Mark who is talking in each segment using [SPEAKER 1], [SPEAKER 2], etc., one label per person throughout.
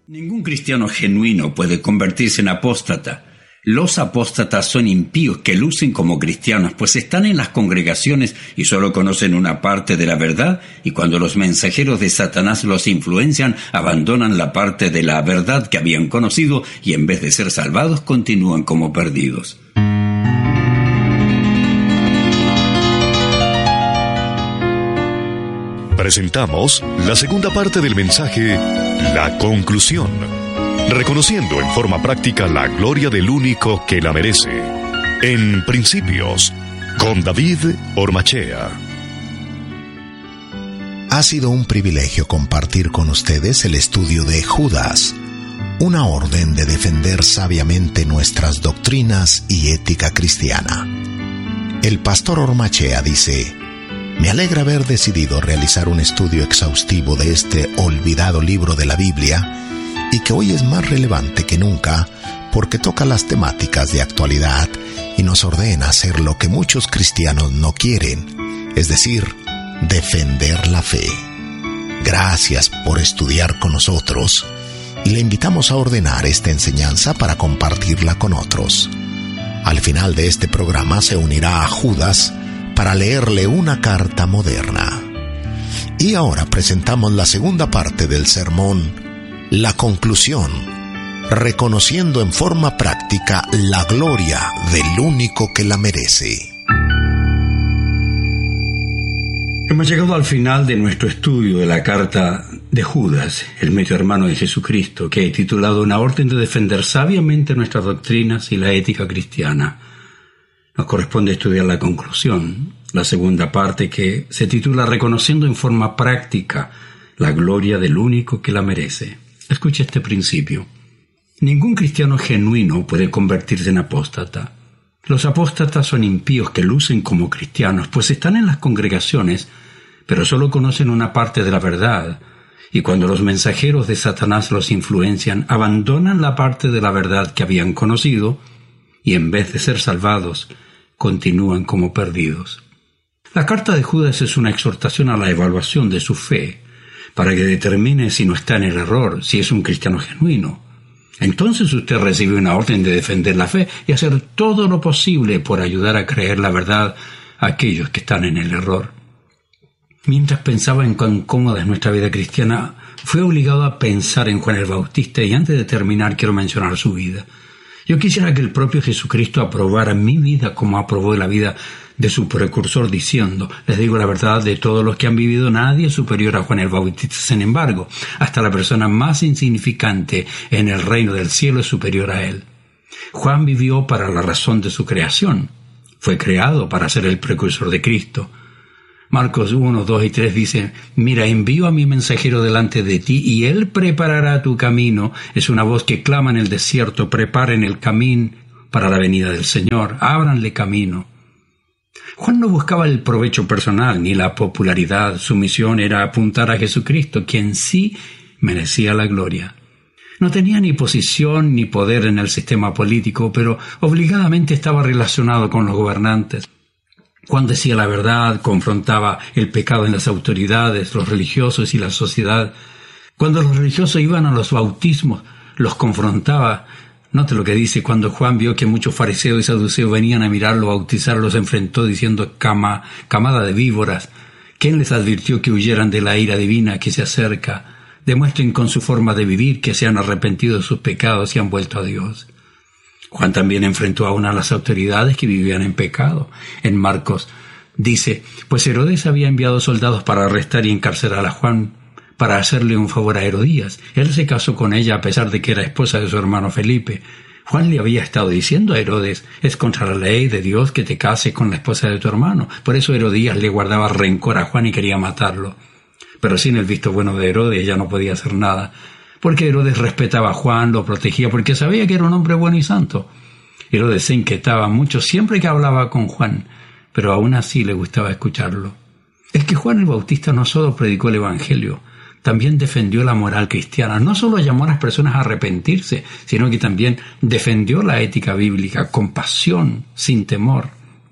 [SPEAKER 1] Ningún cristiano genuino puede convertirse en apóstata. Los apóstatas son impíos que lucen como cristianos, pues están en las congregaciones y solo conocen una parte de la verdad, y cuando los mensajeros de Satanás los influencian, abandonan la parte de la verdad que habían conocido y en vez de ser salvados, continúan como perdidos.
[SPEAKER 2] Presentamos la segunda parte del mensaje, la conclusión, reconociendo en forma práctica la gloria del único que la merece. En Principios, con David Ormachea.
[SPEAKER 3] Ha sido un privilegio compartir con ustedes el estudio de Judas, una orden de defender sabiamente nuestras doctrinas y ética cristiana. El pastor Ormachea dice: me alegra haber decidido realizar un estudio exhaustivo de este olvidado libro de la Biblia y que hoy es más relevante que nunca porque toca las temáticas de actualidad y nos ordena hacer lo que muchos cristianos no quieren, es decir, defender la fe. Gracias por estudiar con nosotros y le invitamos a ordenar esta enseñanza para compartirla con otros. Al final de este programa se unirá a Judas para leerle una carta moderna. Y ahora presentamos la segunda parte del sermón, la conclusión, reconociendo en forma práctica la gloria del único que la merece.
[SPEAKER 1] Hemos llegado al final de nuestro estudio de la carta de Judas, el medio hermano de Jesucristo, que he titulado Una orden de defender sabiamente nuestras doctrinas y la ética cristiana. Nos corresponde estudiar la conclusión, la segunda parte, que se titula Reconociendo en forma práctica la gloria del único que la merece. Escuche este principio. Ningún cristiano genuino puede convertirse en apóstata. Los apóstatas son impíos que lucen como cristianos, pues están en las congregaciones, pero solo conocen una parte de la verdad, y cuando los mensajeros de Satanás los influencian, abandonan la parte de la verdad que habían conocido, y en vez de ser salvados, continúan como perdidos. La carta de Judas es una exhortación a la evaluación de su fe, para que determine si no está en el error, si es un cristiano genuino. Entonces usted recibe una orden de defender la fe y hacer todo lo posible por ayudar a creer la verdad a aquellos que están en el error. Mientras pensaba en cuán cómoda es nuestra vida cristiana, fui obligado a pensar en Juan el Bautista, y antes de terminar quiero mencionar su vida. Yo quisiera que el propio Jesucristo aprobara mi vida como aprobó la vida de su precursor, diciendo: les digo la verdad, de todos los que han vivido nadie es superior a Juan el Bautista. Sin embargo, hasta la persona más insignificante en el reino del cielo es superior a él. Juan vivió para la razón de su creación. Fue creado para ser el precursor de Cristo. Marcos 1, 2 y 3 dice: mira, envío a mi mensajero delante de ti, y él preparará tu camino. Es una voz que clama en el desierto: preparen el camino para la venida del Señor, ábranle camino. Juan no buscaba el provecho personal ni la popularidad. Su misión era apuntar a Jesucristo, quien sí merecía la gloria. No tenía ni posición ni poder en el sistema político, pero obligadamente estaba relacionado con los gobernantes. Juan decía la verdad, confrontaba el pecado en las autoridades, los religiosos y la sociedad. Cuando los religiosos iban a los bautismos, los confrontaba. Note lo que dice: cuando Juan vio que muchos fariseos y saduceos venían a mirarlo, bautizar, los enfrentó diciendo: camada de víboras, ¿quién les advirtió que huyeran de la ira divina que se acerca? Demuestren con su forma de vivir que se han arrepentido de sus pecados y han vuelto a Dios. Juan también enfrentó aún a las autoridades que vivían en pecado. En Marcos dice: pues Herodes había enviado soldados para arrestar y encarcelar a Juan para hacerle un favor a Herodías. Él se casó con ella a pesar de que era esposa de su hermano Felipe. Juan le había estado diciendo a Herodes: es contra la ley de Dios que te cases con la esposa de tu hermano. Por eso Herodías le guardaba rencor a Juan y quería matarlo. Pero sin el visto bueno de Herodes ella no podía hacer nada, porque Herodes respetaba a Juan, lo protegía, porque sabía que era un hombre bueno y santo. Herodes se inquietaba mucho siempre que hablaba con Juan, pero aún así le gustaba escucharlo. Es que Juan el Bautista no solo predicó el Evangelio, también defendió la moral cristiana. No solo llamó a las personas a arrepentirse, sino que también defendió la ética bíblica con pasión, sin temor.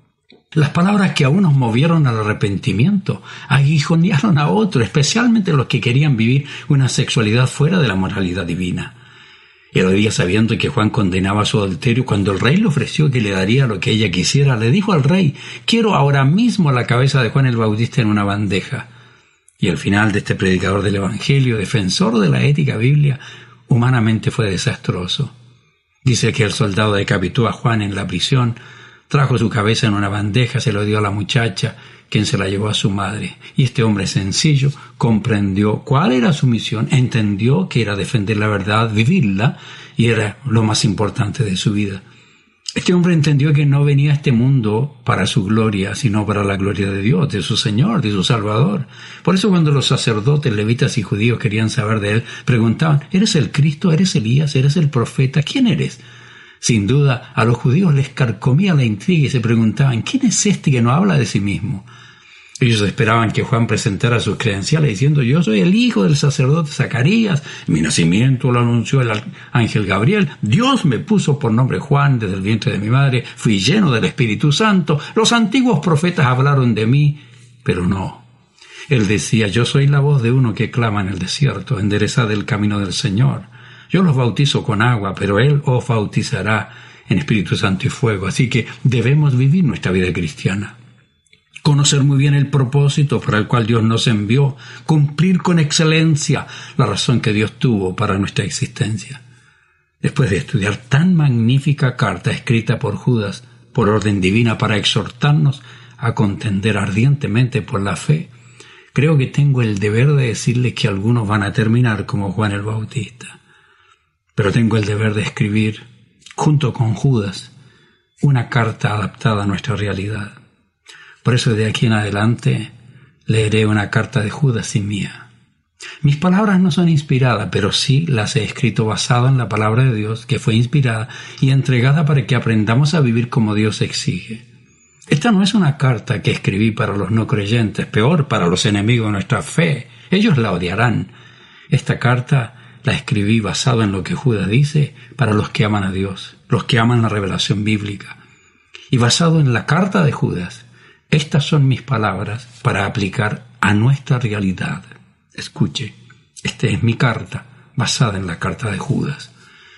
[SPEAKER 1] Las palabras que a unos movieron al arrepentimiento aguijonearon a otros, especialmente los que querían vivir una sexualidad fuera de la moralidad divina. Herodías, sabiendo que Juan condenaba su adulterio, cuando el rey le ofreció que le daría lo que ella quisiera, le dijo al rey: quiero ahora mismo la cabeza de Juan el Bautista en una bandeja. Y al final de este predicador del Evangelio, defensor de la ética biblia, humanamente fue desastroso. Dice que el soldado decapitó a Juan en la prisión, trajo su cabeza en una bandeja, se lo dio a la muchacha, quien se la llevó a su madre. Y este hombre sencillo comprendió cuál era su misión, entendió que era defender la verdad, vivirla, y era lo más importante de su vida. Este hombre entendió que no venía a este mundo para su gloria, sino para la gloria de Dios, de su Señor, de su Salvador. Por eso cuando los sacerdotes, levitas y judíos querían saber de él, preguntaban: ¿eres el Cristo? ¿Eres Elías? ¿Eres el profeta? ¿Quién eres? Sin duda, a los judíos les carcomía la intriga y se preguntaban: ¿quién es este que no habla de sí mismo? Ellos esperaban que Juan presentara sus credenciales diciendo: yo soy el hijo del sacerdote Zacarías, mi nacimiento lo anunció el ángel Gabriel, Dios me puso por nombre Juan desde el vientre de mi madre, fui lleno del Espíritu Santo, los antiguos profetas hablaron de mí, pero no. Él decía: yo soy la voz de uno que clama en el desierto, enderezad el camino del Señor. Yo los bautizo con agua, pero Él os bautizará en Espíritu Santo y fuego. Así que debemos vivir nuestra vida cristiana. Conocer muy bien el propósito para el cual Dios nos envió. Cumplir con excelencia la razón que Dios tuvo para nuestra existencia. Después de estudiar tan magnífica carta escrita por Judas, por orden divina, para exhortarnos a contender ardientemente por la fe, creo que tengo el deber de decirles que algunos van a terminar como Juan el Bautista. Pero tengo el deber de escribir, junto con Judas, una carta adaptada a nuestra realidad. Por eso de aquí en adelante leeré una carta de Judas y mía. Mis palabras no son inspiradas, pero sí las he escrito basado en la palabra de Dios, que fue inspirada y entregada para que aprendamos a vivir como Dios exige. Esta no es una carta que escribí para los no creyentes, peor, para los enemigos de nuestra fe. Ellos la odiarán. Esta carta la escribí basado en lo que Judas dice para los que aman a Dios, los que aman la revelación bíblica. Y basado en la carta de Judas, estas son mis palabras para aplicar a nuestra realidad. Escuche, esta es mi carta, basada en la carta de Judas.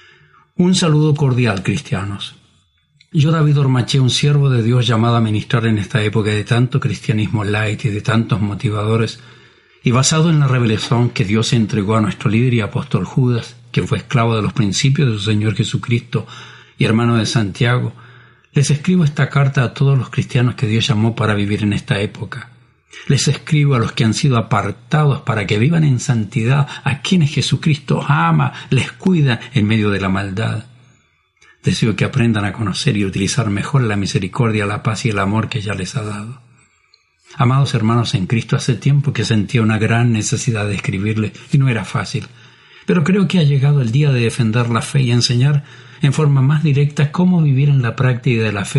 [SPEAKER 1] Un saludo cordial, cristianos. Yo, David Ormaché, un siervo de Dios llamado a ministrar en esta época de tanto cristianismo light y de tantos motivadores, y basado en la revelación que Dios entregó a nuestro líder y apóstol Judas, quien fue esclavo de los principios de su Señor Jesucristo y hermano de Santiago, les escribo esta carta a todos los cristianos que Dios llamó para vivir en esta época. Les escribo a los que han sido apartados para que vivan en santidad, a quienes Jesucristo ama, les cuida en medio de la maldad. Deseo que aprendan a conocer y utilizar mejor la misericordia, la paz y el amor que ya les ha dado. Amados hermanos en Cristo, hace tiempo que sentía una gran necesidad de escribirles y no era fácil. Pero creo que ha llegado el día de defender la fe y enseñar en forma más directa cómo vivir en la práctica de la fe